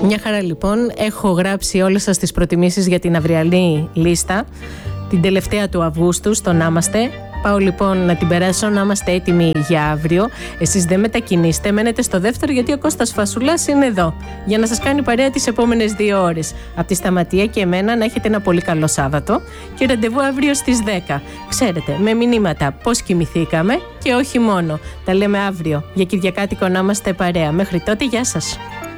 Μια χαρά λοιπόν, έχω γράψει όλες σας τις προτιμήσεις για την αυριανή λίστα, την τελευταία του Αυγούστου, στο να είμαστε. Πάω λοιπόν να την περάσω, να είμαστε έτοιμοι για αύριο. Εσείς δεν μετακινήστε, μένετε στο δεύτερο, γιατί ο Κώστας Φασουλάς είναι εδώ για να σας κάνει παρέα τις επόμενες 2 ώρες. Από τη Σταματία και εμένα να έχετε ένα πολύ καλό Σάββατο και ραντεβού αύριο στις 10. Ξέρετε, με μηνύματα πώς κοιμηθήκαμε και όχι μόνο. Τα λέμε αύριο για Κυριακάτικο να είμαστε παρέα. Μέχρι τότε, γεια σας.